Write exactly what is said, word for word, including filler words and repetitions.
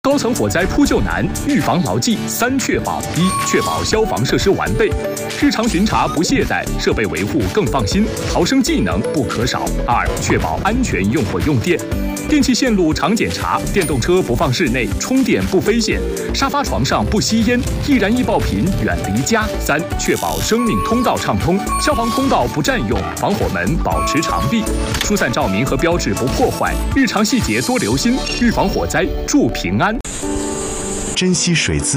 高层火灾扑救难，预防牢记三确保：一、确保消防设施完备，日常巡查不懈怠，设备维护更放心，逃生技能不可少；二、确保安全用火用电，电气线路常检查，电动车不放室内，充电不飞线，沙发床上不吸烟，易燃易爆品远离家；三、确保生命通道畅通，消防通道不占用，防火门保持常闭，疏散照明和标志不破坏，日常细节多留心，预防火灾，助平安。 珍惜水资